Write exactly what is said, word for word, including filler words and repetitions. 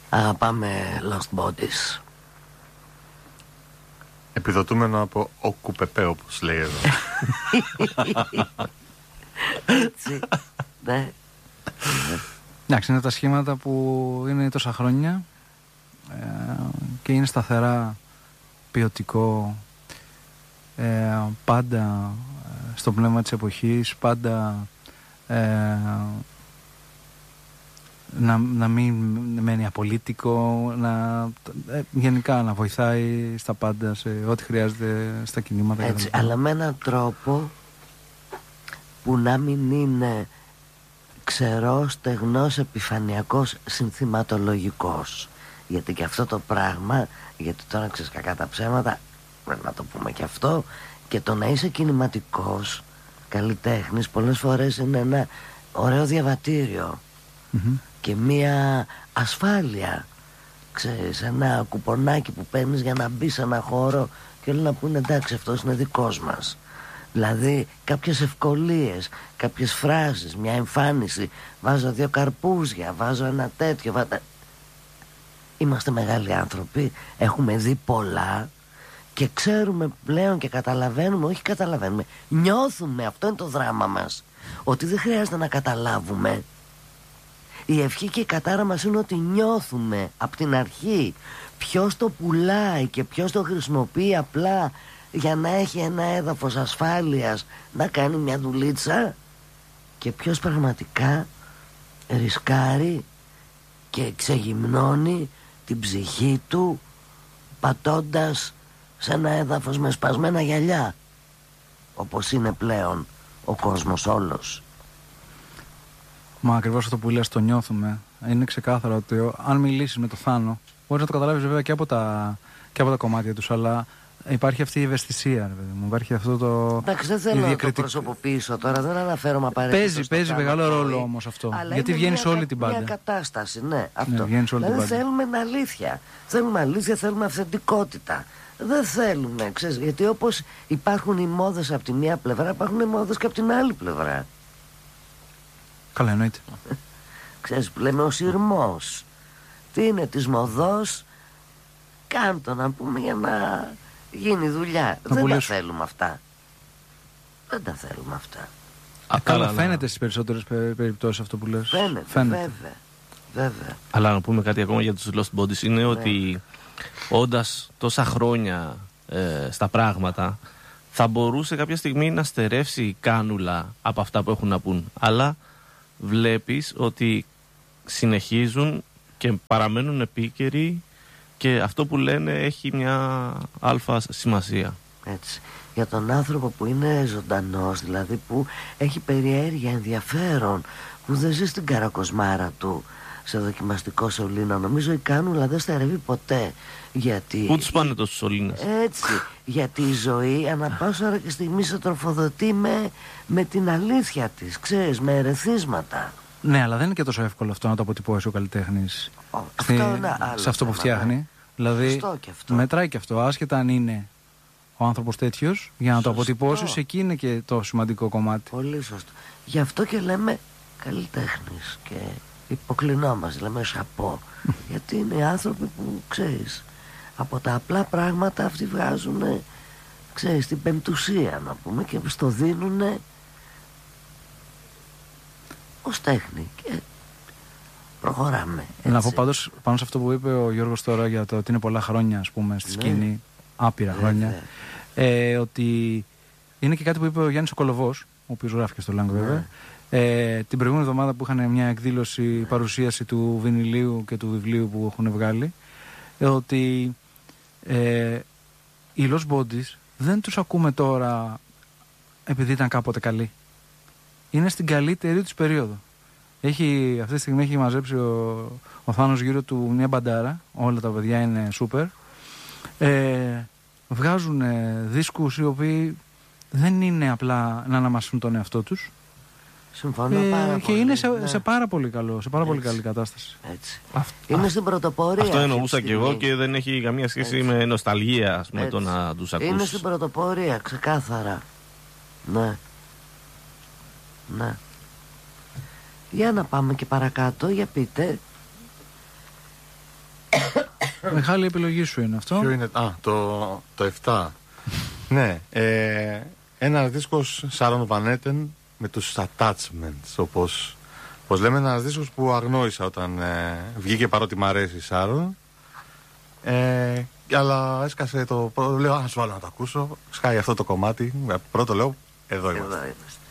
Α, πάμε Lost Bodies. Επιδοτούμενο από ο Κουπεπέ, όπως λέει εδώ. Έτσι, ναι. Εντάξει, είναι τα σχήματα που είναι τόσα χρόνια ε, και είναι σταθερά, ποιοτικό, ε, πάντα ε, στο πνεύμα της εποχής, πάντα ε, να, να μην μένει απολύτικο, να, ε, γενικά να βοηθάει στα πάντα, σε ό,τι χρειάζεται στα κινήματα. Έτσι, αλλά με έναν τρόπο που να μην είναι ξερός, στεγνός, επιφανειακός, συνθηματολογικός. Γιατί και αυτό το πράγμα, γιατί τώρα ξέρεις κακά τα ψέματα, πρέπει να το πούμε και αυτό, και το να είσαι κινηματικός, καλλιτέχνης, πολλές φορές είναι ένα ωραίο διαβατήριο mm-hmm. και μία ασφάλεια, ξέρεις, ένα κουπονάκι που παίρνεις για να μπει σε ένα χώρο και όλοι να πούνε εντάξει, αυτός είναι δικός μας. Δηλαδή κάποιες ευκολίες, κάποιες φράσεις, μια εμφάνιση, βάζω δύο καρπούζια, βάζω ένα τέτοιο, βάζω... Είμαστε μεγάλοι άνθρωποι, έχουμε δει πολλά και ξέρουμε πλέον και καταλαβαίνουμε, όχι καταλαβαίνουμε, νιώθουμε, αυτό είναι το δράμα μας, ότι δεν χρειάζεται να καταλάβουμε. Η ευχή και η κατάρα μας είναι ότι νιώθουμε από την αρχή ποιος το πουλάει και ποιος το χρησιμοποιεί απλά για να έχει ένα έδαφος ασφάλειας, να κάνει μια δουλίτσα, και ποιος πραγματικά ρισκάρει και ξεγυμνώνει την ψυχή του πατώντας σε ένα έδαφος με σπασμένα γυαλιά, όπως είναι πλέον ο κόσμος όλος. Μα ακριβώς αυτό που λες, το νιώθουμε. Είναι ξεκάθαρο ότι αν μιλήσεις με το Θάνο, μπορείς να το καταλάβεις βέβαια και από τα, και από τα κομμάτια τους, αλλά υπάρχει αυτή η ευαισθησία, ρε παιδί μου. Υπάρχει αυτό το. Εντάξει, δεν θέλω διακριτικ... να το προσωποποιήσω τώρα, δεν αναφέρομαι απαραίτητα. Παίζει, παίζει μεγάλο ρόλο όμως αυτό. Γιατί βγαίνει σε όλη την πάντα. Είναι μια κατάσταση, ναι, αυτό. Ναι, δηλαδή θέλουμε αλήθεια. Θέλουμε αλήθεια, θέλουμε αυθεντικότητα. Δεν θέλουμε, ξέρεις, γιατί όπως υπάρχουν οι μόδες από τη μία πλευρά, υπάρχουν οι μόδες και από την άλλη πλευρά. Καλά, εννοείται. Ξέρεις, που λέμε ο σειρμός. Τι είναι της μοδός, κάντο να πούμε για να γίνει δουλειά. Να δεν πουλήσω. τα θέλουμε αυτά. Δεν τα θέλουμε αυτά. Α, καλά, καλά, φαίνεται στις περισσότερες περιπτώσεις αυτό που λες. Φαίνεται, φαίνεται. Βέβαια, βέβαια. Αλλά να πούμε κάτι ακόμα για τους Lost Bodies, είναι ναι. ότι όντας τόσα χρόνια ε, στα πράγματα, θα μπορούσε κάποια στιγμή να στερεύσει η κάνουλα από αυτά που έχουν να πούν. Αλλά βλέπεις ότι συνεχίζουν και παραμένουν επίκαιροι και αυτό που λένε έχει μια αλφα σημασία. Έτσι. Για τον άνθρωπο που είναι ζωντανός, δηλαδή που έχει περιέργεια, ενδιαφέρον, που δεν ζει στην καρακοσμάρα του σε δοκιμαστικό σωλήνα, νομίζω η κάνουλα δεν στερεύει ποτέ. Γιατί... Πού τους πάνε τόσους σωλήνες? Έτσι, γιατί η ζωή ανά πάσα ώρα και στιγμή σε τροφοδοτεί με, με την αλήθεια της, ξέρεις, με ερεθίσματα. Ναι, αλλά δεν είναι και τόσο εύκολο αυτό να το αποτυπώσει ο καλλιτέχνης oh, Στη... σε αυτό που φτιάχνει. Ναι. Δηλαδή, και αυτό. μετράει και αυτό, άσχετα αν είναι ο άνθρωπος τέτοιος, για να σωστό. Το αποτυπώσεις, εκεί είναι και το σημαντικό κομμάτι. Πολύ σωστό. Γι' αυτό και λέμε καλλιτέχνης και υποκλεινόμαστε, λέμε σαπό. Γιατί είναι άνθρωποι που, ξέρεις, από τα απλά πράγματα αυτοί βγάζουν, ξέρεις, την πεμπτουσία να πούμε, και στο δίνουν ως τέχνη και προχωράμε, έτσι. Να πω πάντως πάνω σε αυτό που είπε ο Γιώργος τώρα για το ότι είναι πολλά χρόνια, ας πούμε, στη σκηνή, ναι. άπειρα ναι, χρόνια, ναι. Ε, ότι είναι και κάτι που είπε ο Γιάννης ο Κολοβός, ο οποίος γράφει και στο Λάγκο ναι. βέβαια, ε, την προηγούμενη εβδομάδα που είχαν μια εκδήλωση, ναι. παρουσίαση του βινιλίου και του βιβλίου που έχουν βγάλει, ε, ότι ε, οι Lost Bodies δεν τους ακούμε τώρα επειδή ήταν κάποτε καλοί. Είναι στην καλύτερη τους περίοδο. Έχει, αυτή τη στιγμή έχει μαζέψει ο, ο Θάνος γύρω του μια μπαντάρα. Όλα τα παιδιά είναι σούπερ. Ε, βγάζουν δίσκους οι οποίοι δεν είναι απλά να αναμασούν τον εαυτό τους. Συμφωνώ ε, πάρα και πολύ. είναι σε, ναι. σε πάρα πολύ καλό, σε πάρα πολύ καλή κατάσταση. Έτσι. Αυτ, είναι α, στην πρωτοπορία. Αυτό εννοούσα και εγώ και δεν έχει καμία σχέση έτσι. Με νοσταλγία, ας πούμε, το να τους ακούσεις. Είναι στην πρωτοπορία, ξεκάθαρα. Ναι. Ναι. Για να πάμε και παρακάτω, για πείτε. Μιχάλη, η επιλογή σου είναι αυτό. Ποιο είναι, α, το, το επτά. Ναι, ε, ένας δίσκος Sharon Van Etten με τους Attachments, όπως, όπως λέμε, ένας δίσκος που αγνόησα όταν ε, βγήκε, παρότι μ' αρέσει η Sharon. Ε, αλλά έσκασε το, λέω, ας βάλω να το ακούσω, σκάει αυτό το κομμάτι, πρώτο λέω, εδώ είμαστε. Εδώ είμαστε.